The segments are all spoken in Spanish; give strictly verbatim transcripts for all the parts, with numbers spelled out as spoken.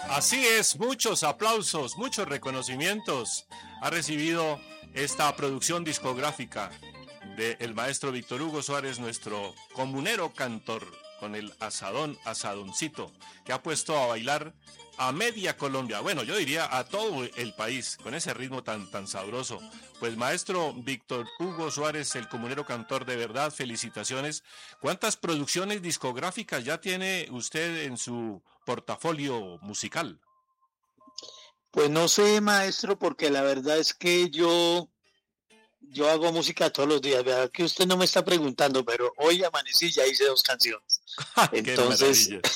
Así es, muchos aplausos, muchos reconocimientos ha recibido esta producción discográfica del maestro Víctor Hugo Suárez, nuestro comunero cantor, con el asadón, asadoncito, que ha puesto a bailar a media Colombia, bueno, yo diría a todo el país, con ese ritmo tan, tan sabroso. Pues maestro Víctor Hugo Suárez, el comunero cantor, de verdad, felicitaciones. ¿Cuántas producciones discográficas ya tiene usted en su portafolio musical? Pues no sé, maestro, porque la verdad es que yo, yo hago música todos los días. Verdad que usted no me está preguntando, pero hoy amanecí y ya hice dos canciones. ¡Qué Entonces, maravilla!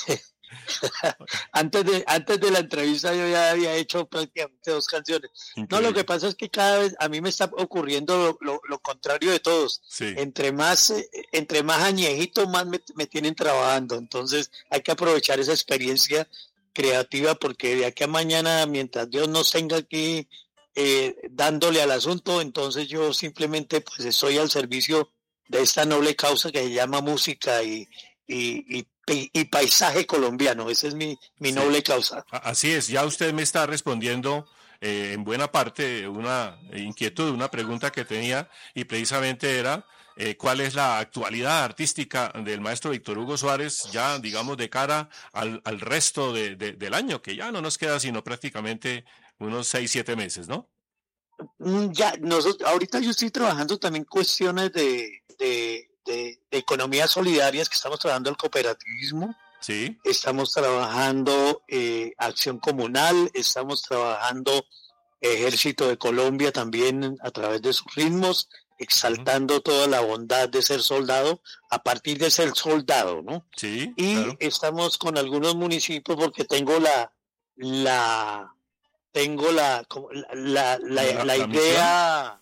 antes de, antes de la entrevista yo ya había hecho prácticamente dos canciones. No, lo que Increíble. pasa es que cada vez a mí me está ocurriendo lo, lo, lo contrario de todos. Sí. Entre más, eh, entre más añejito, más me, me tienen trabajando. Entonces hay que aprovechar esa experiencia creativa porque de aquí a mañana, mientras Dios nos tenga aquí eh, dándole al asunto, entonces yo simplemente pues estoy al servicio de esta noble causa que se llama música y, y, y y paisaje colombiano, esa es mi, mi Sí, noble causa. así es, ya usted me está respondiendo eh, en buena parte una inquietud, una pregunta que tenía y precisamente era eh, cuál es la actualidad artística del maestro Víctor Hugo Suárez ya, digamos, de cara al, al resto de, de, del año, que ya no nos queda sino prácticamente unos seis, siete meses, ¿no? Ya, nosotros, ahorita yo estoy trabajando también cuestiones de, de, de, de economías solidarias, que estamos trabajando el cooperativismo, Sí. estamos trabajando eh, acción comunal, estamos trabajando Ejército de Colombia también a través de sus ritmos, Uh-huh. exaltando toda la bondad de ser soldado a partir de ser soldado, ¿no? Sí, Y claro. estamos con algunos municipios porque tengo la, la, tengo la, la, Como la, la, la la misión. idea,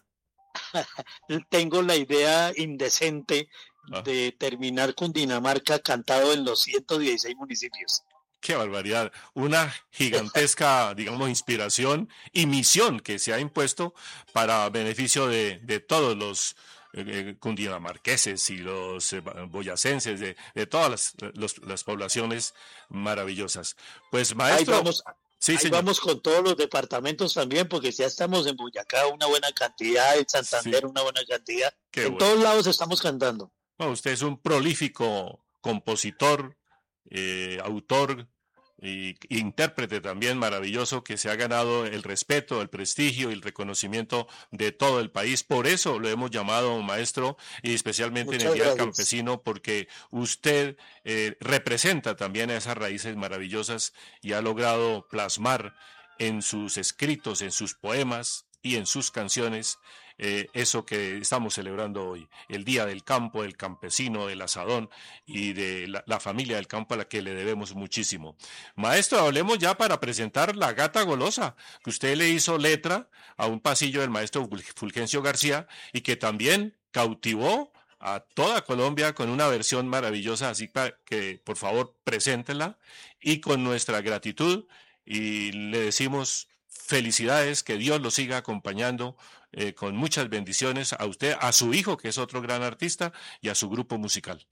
tengo la idea indecente Ah, de terminar Cundinamarca cantado en los ciento dieciséis municipios. qué barbaridad. Una gigantesca, digamos, inspiración y misión que se ha impuesto para beneficio de, de todos los eh, cundinamarqueses y los eh, boyacenses, de, de todas las, los, las poblaciones maravillosas. Pues Ahí maestro, vamos, sí ahí señor, vamos con todos los departamentos también, porque ya estamos en Boyacá una buena cantidad, en sí, Santander una buena cantidad, qué en bueno. todos lados estamos cantando. Bueno, usted es un prolífico compositor, eh, autor y intérprete también maravilloso que se ha ganado el respeto, el prestigio y el reconocimiento de todo el país. Por eso lo hemos llamado maestro y especialmente en el Muchas Día del gracias. Campesino porque usted eh, representa también a esas raíces maravillosas y ha logrado plasmar en sus escritos, en sus poemas y en sus canciones eh, eso que estamos celebrando hoy, el Día del Campo, del campesino, del asadón y de la, la familia del campo a la que le debemos muchísimo. Maestro, hablemos ya para presentar La Gata Golosa, que usted le hizo letra a un pasillo del maestro Fulgencio García y que también cautivó a toda Colombia con una versión maravillosa, así que por favor preséntenla y con nuestra gratitud y le decimos felicidades, que Dios lo siga acompañando eh, con muchas bendiciones a usted, a su hijo, que es otro gran artista, y a su grupo musical.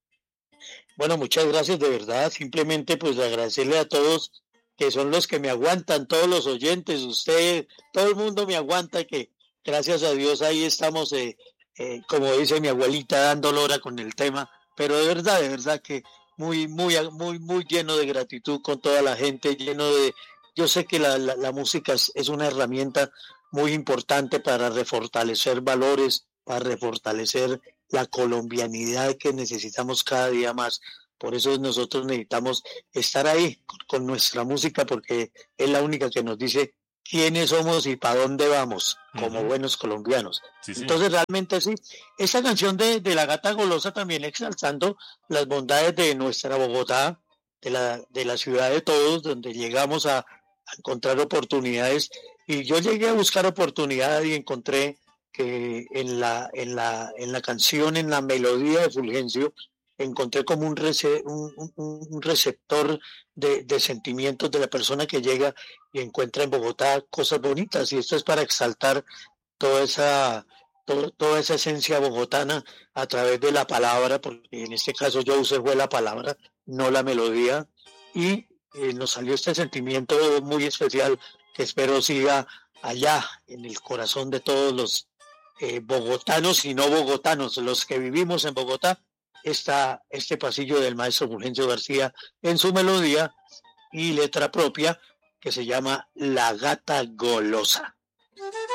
Bueno, muchas gracias de verdad. Simplemente pues agradecerle a todos que son los que me aguantan, todos los oyentes, usted, todo el mundo me aguanta, que gracias a Dios ahí estamos, eh, eh, como dice mi abuelita, dando lora con el tema. Pero de verdad, de verdad que muy, muy, muy, muy lleno de gratitud con toda la gente, lleno de... Yo sé que la, la, la música es, es una herramienta muy importante para refortalecer valores, para refortalecer la colombianidad que necesitamos cada día más. Por eso nosotros necesitamos estar ahí con nuestra música porque es la única que nos dice quiénes somos y para dónde vamos Uh como -huh. buenos colombianos. Sí, señor. Entonces realmente sí, esa canción de, de La Gata Golosa también exaltando las bondades de nuestra Bogotá, de la, de la ciudad de todos, donde llegamos a, a encontrar oportunidades. Y yo llegué a buscar oportunidades y encontré que en la, en la, en la canción, en la melodía de Fulgencio, encontré como un, rece, un, un, un receptor de, de sentimientos de la persona que llega y encuentra en Bogotá cosas bonitas, y esto es para exaltar toda esa, todo, toda esa esencia bogotana a través de la palabra, porque en este caso yo usé fue la palabra, no la melodía, y eh, nos salió este sentimiento muy especial que espero siga allá en el corazón de todos los eh, bogotanos y no bogotanos, los que vivimos en Bogotá, está este pasillo del maestro Fulgencio García en su melodía y letra propia que se llama La Gata Golosa.